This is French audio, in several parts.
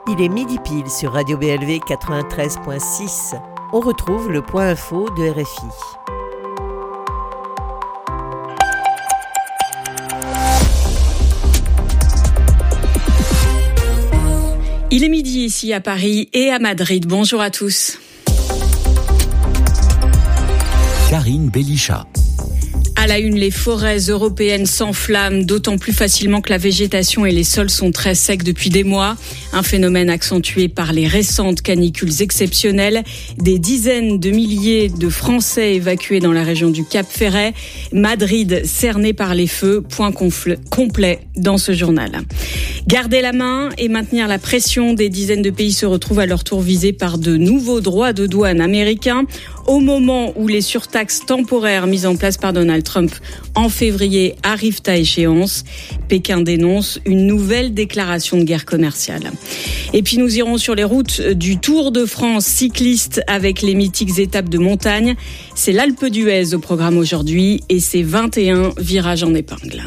Il est midi pile sur Radio BLV 93.6. On retrouve le point info de RFI. Il est midi ici à Paris et à Madrid. Bonjour à tous. Karine Bélichat. À la une, les forêts européennes s'enflamment d'autant plus facilement que la végétation et les sols sont très secs depuis des mois. Un phénomène accentué par les récentes canicules exceptionnelles. Des dizaines de milliers de Français évacués dans la région du Cap-Ferret. Madrid cerné par les feux. Point complet dans ce journal. Garder la main et maintenir la pression, des dizaines de pays se retrouvent à leur tour visés par de nouveaux droits de douane américains. Au moment où les surtaxes temporaires mises en place par Donald Trump en février arrivent à échéance, Pékin dénonce une nouvelle déclaration de guerre commerciale. Et puis nous irons sur les routes du Tour de France cycliste avec les mythiques étapes de montagne. C'est l'Alpe d'Huez au programme aujourd'hui et ses 21 virages en épingle.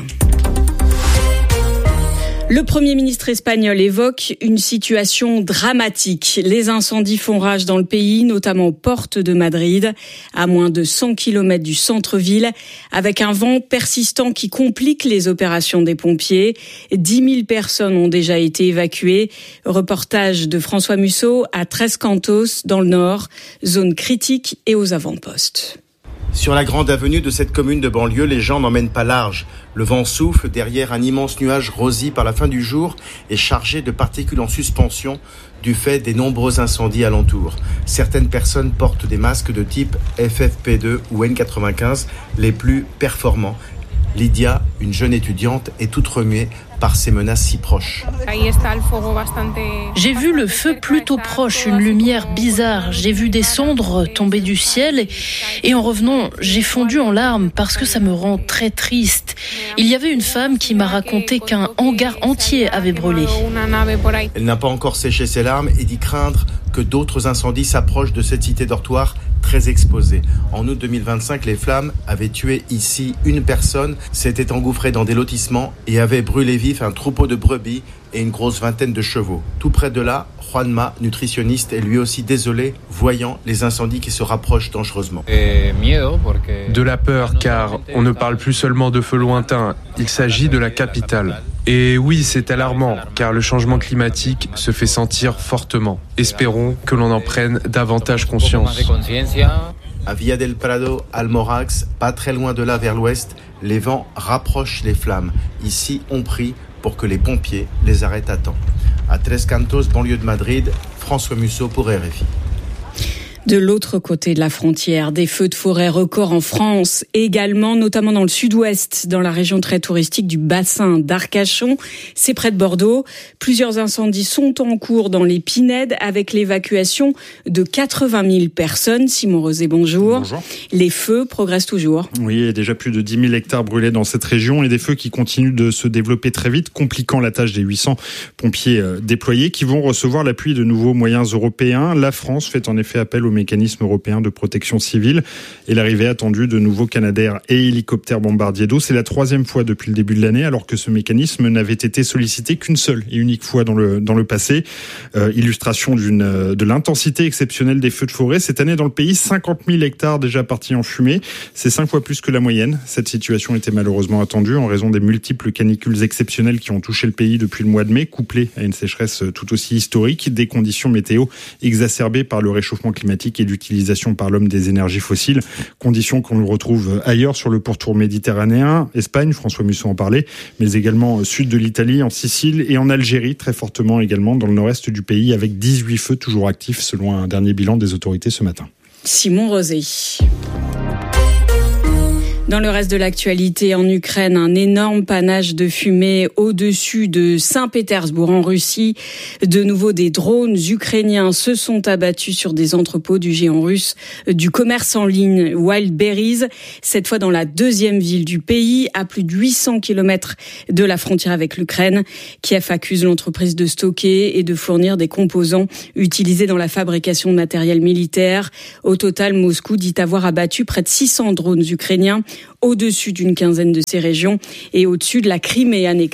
Le Premier ministre espagnol évoque une situation dramatique. Les incendies font rage dans le pays, notamment aux portes de Madrid, à moins de 100 km du centre-ville, avec un vent persistant qui complique les opérations des pompiers. 10 000 personnes ont déjà été évacuées. Reportage de François Musso à Tres Cantos, dans le nord, zone critique et aux avant-postes. Sur la grande avenue de cette commune de banlieue, les gens n'emmènent pas large. Le vent souffle derrière un immense nuage rosé par la fin du jour et chargé de particules en suspension du fait des nombreux incendies alentour. Certaines personnes portent des masques de type FFP2 ou N95, les plus performants. Lydia, une jeune étudiante, est toute remuée par ces menaces si proches. J'ai vu le feu plutôt proche, une lumière bizarre. J'ai vu des cendres tomber du ciel et en revenant, j'ai fondu en larmes parce que ça me rend très triste. Il y avait une femme qui m'a raconté qu'un hangar entier avait brûlé. Elle n'a pas encore séché ses larmes et dit craindre que d'autres incendies s'approchent de cette cité dortoir très exposée. En août 2025, les flammes avaient tué ici une personne, s'étaient engouffrées dans des lotissements et avaient brûlé vif un troupeau de brebis et une grosse vingtaine de chevaux. Tout près de là, Juanma, nutritionniste, est lui aussi désolé, voyant les incendies qui se rapprochent dangereusement. De la peur, car on ne parle plus seulement de feux lointains, il s'agit de la capitale. Et oui, c'est alarmant, car le changement climatique se fait sentir fortement. Espérons que l'on en prenne davantage conscience. À Villa del Prado, Almorax, pas très loin de là vers l'ouest, les vents rapprochent les flammes. Ici, on prie pour que les pompiers les arrêtent à temps. À Tres Cantos, banlieue de Madrid, François Musso pour RFI. De l'autre côté de la frontière, des feux de forêt records en France, également, notamment dans le sud-ouest, dans la région très touristique du bassin d'Arcachon. C'est près de Bordeaux. Plusieurs incendies sont en cours dans les Pinèdes avec l'évacuation de 80 000 personnes. Simon Rosé, bonjour. Bonjour. Les feux progressent toujours. Oui, il y a déjà plus de 10 000 hectares brûlés dans cette région et des feux qui continuent de se développer très vite, compliquant la tâche des 800 pompiers déployés qui vont recevoir l'appui de nouveaux moyens européens. La France fait en effet appel au mécanisme européen de protection civile et l'arrivée attendue de nouveaux Canadair et hélicoptères bombardiers d'eau. C'est la troisième fois depuis le début de l'année, alors que ce mécanisme n'avait été sollicité qu'une seule et unique fois dans le passé. Illustration de l'intensité exceptionnelle des feux de forêt. Cette année, dans le pays, 50 000 hectares déjà partis en fumée. C'est 5 fois plus que la moyenne. Cette situation était malheureusement attendue en raison des multiples canicules exceptionnelles qui ont touché le pays depuis le mois de mai, couplées à une sécheresse tout aussi historique, des conditions météo exacerbées par le réchauffement climatique et d'utilisation par l'homme des énergies fossiles, conditions qu'on retrouve ailleurs sur le pourtour méditerranéen, Espagne, François Musso en parlait, mais également au sud de l'Italie, en Sicile et en Algérie, très fortement également dans le nord-est du pays, avec 18 feux toujours actifs selon un dernier bilan des autorités ce matin. Simon Rosé. Dans le reste de l'actualité, en Ukraine, un énorme panache de fumée au-dessus de Saint-Pétersbourg en Russie. De nouveau, des drones ukrainiens se sont abattus sur des entrepôts du géant russe du commerce en ligne Wildberries. Cette fois dans la deuxième ville du pays, à plus de 800 km de la frontière avec l'Ukraine. Kiev accuse l'entreprise de stocker et de fournir des composants utilisés dans la fabrication de matériel militaire. Au total, Moscou dit avoir abattu près de 600 drones ukrainiens au-dessus d'une quinzaine de ces régions et au-dessus de la Crimée annexée.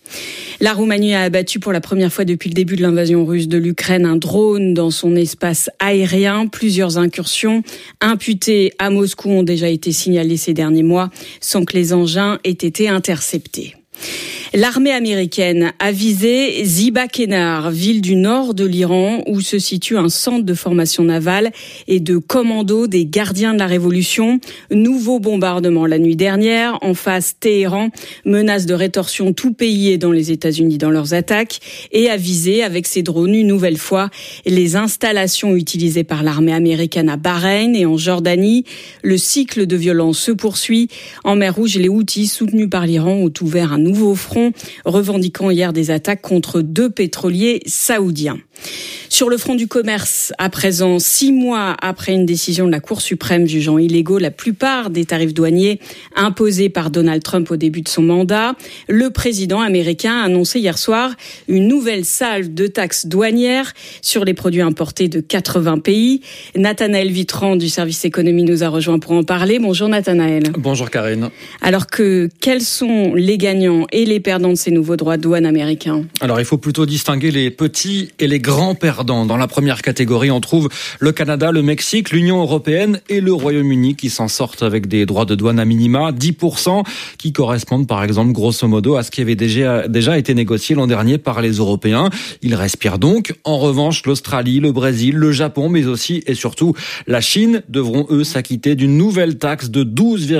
La Roumanie a abattu pour la première fois depuis le début de l'invasion russe de l'Ukraine un drone dans son espace aérien. Plusieurs incursions imputées à Moscou ont déjà été signalées ces derniers mois sans que les engins aient été interceptés. L'armée américaine a visé Ziba Kenar, ville du nord de l'Iran, où se situe un centre de formation navale et de commando des gardiens de la Révolution. Nouveau bombardement la nuit dernière. En face, Téhéran menace de rétorsion tout pays et dans les États-Unis dans leurs attaques et a visé avec ses drones une nouvelle fois les installations utilisées par l'armée américaine à Bahreïn et en Jordanie. Le cycle de violence se poursuit. En mer Rouge, les Houthis, soutenus par l'Iran, ont ouvert un nouveau front, revendiquant hier des attaques contre 2 pétroliers saoudiens. Sur le front du commerce, à présent, 6 mois après une décision de la Cour suprême jugeant illégaux la plupart des tarifs douaniers imposés par Donald Trump au début de son mandat, le président américain a annoncé hier soir une nouvelle salve de taxes douanières sur les produits importés de 80 pays. Nathanaël Vitran du service économie nous a rejoint pour en parler. Bonjour Nathanaël. Bonjour Karine. Alors quels sont les gagnants et les perdants de ces nouveaux droits de douane américains ? Alors il faut plutôt distinguer les petits et les grands perdants. Dans la première catégorie, on trouve le Canada, le Mexique, l'Union européenne et le Royaume-Uni qui s'en sortent avec des droits de douane à minima, 10%, qui correspondent par exemple grosso modo à ce qui avait déjà été négocié l'an dernier par les Européens. Ils respirent donc. En revanche, l'Australie, le Brésil, le Japon, mais aussi et surtout la Chine devront eux s'acquitter d'une nouvelle taxe de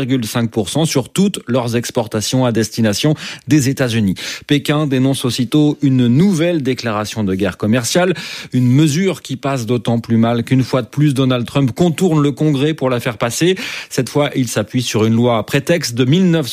12,5% sur toutes leurs exportations à destination des États-Unis. Pékin dénonce aussitôt une nouvelle déclaration de guerre commerciale. Une mesure qui passe d'autant plus mal qu'une fois de plus, Donald Trump contourne le Congrès pour la faire passer. Cette fois, il s'appuie sur une loi à prétexte de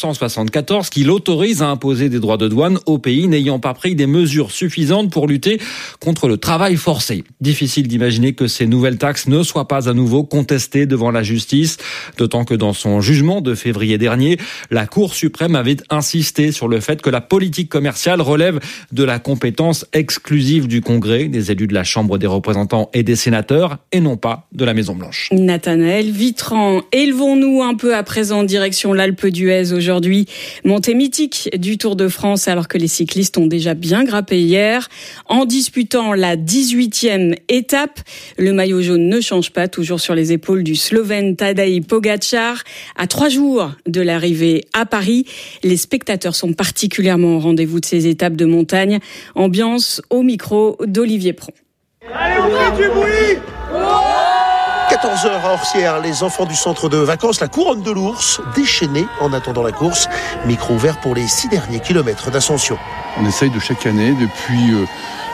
1974 qui l'autorise à imposer des droits de douane aux pays n'ayant pas pris des mesures suffisantes pour lutter contre le travail forcé. Difficile d'imaginer que ces nouvelles taxes ne soient pas à nouveau contestées devant la justice, d'autant que dans son jugement de février dernier, la Cour suprême avait insisté sur le fait que la politique commerciale relève de la compétence exclusive du Congrès, des élus de la Chambre des représentants et des sénateurs, et non pas de la Maison-Blanche. Nathanaël Vitran, élevons-nous un peu à présent direction l'Alpe d'Huez aujourd'hui. Montée mythique du Tour de France alors que les cyclistes ont déjà bien grappé hier. En disputant la 18e étape, le maillot jaune ne change pas, toujours sur les épaules du Slovène Tadej Pogačar. À 3 jours de l'arrivée à Paris, les spectateurs sont particulièrement au rendez-vous de ces étapes de montagne. Ambiance au micro d'Olivier Pron. Allez, on fait du bruit! 14h à Orsières, les enfants du centre de vacances, la couronne de l'ours, déchaînés en attendant la course. Micro ouvert pour les 6 derniers kilomètres d'ascension. On essaye de chaque année depuis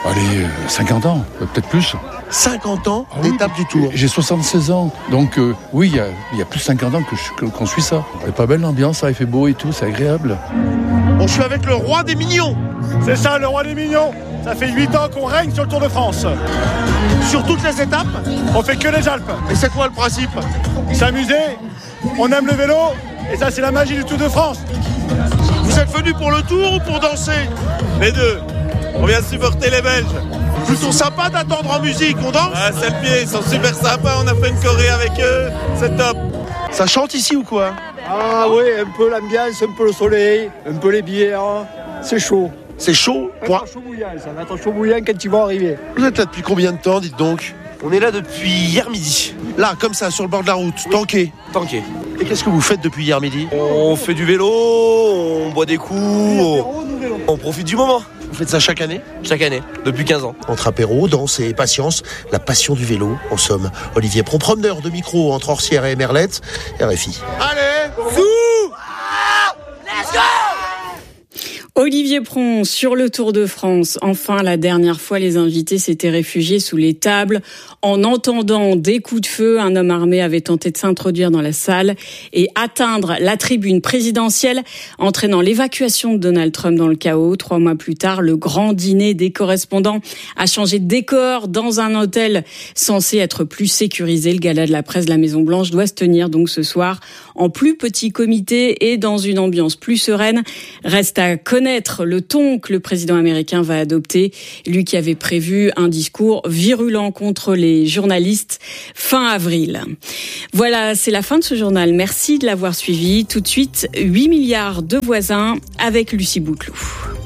50 ans, peut-être plus. 50 ans d'étape du Tour. J'ai 76 ans, donc oui, il y a plus de 50 ans qu'on suit ça. C'est pas belle l'ambiance, ça, il fait beau et tout, c'est agréable. Bon, je suis avec le roi des mignons. C'est ça, le roi des mignons. Ça fait 8 ans qu'on règne sur le Tour de France. Sur toutes les étapes, on fait que les Alpes. Et c'est quoi le principe? S'amuser, on aime le vélo, et ça c'est la magie du Tour de France. Vous êtes venus pour le Tour ou pour danser? Les deux. On vient supporter les Belges. Plutôt sympa d'attendre en musique, on danse? Ah, c'est le pied, ils sont super sympas, on a fait une choré avec eux, c'est top. Ça chante ici ou quoi? Ah oui, un peu l'ambiance, un peu le soleil, un peu les bières, c'est chaud. C'est chaud? Ça va être chaud bouillant quand ils vont arriver. Vous êtes là depuis combien de temps, dites donc? On est là depuis hier midi. Là, comme ça, sur le bord de la route, tanké. Tanké. Et qu'est-ce que vous faites depuis hier midi? On fait du vélo, on boit des coups, on profite du moment. Vous faites ça chaque année? Chaque année, depuis 15 ans. Entre apéro, danse et patience, la passion du vélo, en somme. Olivier Pron, promeneur de micro entre Orsières et Merlette, RFI. Allez, let's go! Olivier Pron sur le Tour de France. Enfin, la dernière fois, les invités s'étaient réfugiés sous les tables. En entendant des coups de feu, un homme armé avait tenté de s'introduire dans la salle et atteindre la tribune présidentielle, entraînant l'évacuation de Donald Trump dans le chaos. 3 mois plus tard, le grand dîner des correspondants a changé de décor dans un hôtel censé être plus sécurisé. Le gala de la presse de la Maison-Blanche doit se tenir donc ce soir en plus petit comité et dans une ambiance plus sereine. Reste à connaître le ton que le président américain va adopter, lui qui avait prévu un discours virulent contre les journalistes fin avril. Voilà, c'est la fin de ce journal. Merci de l'avoir suivi. Tout de suite, 8 milliards de voisins avec Lucie Bouclou.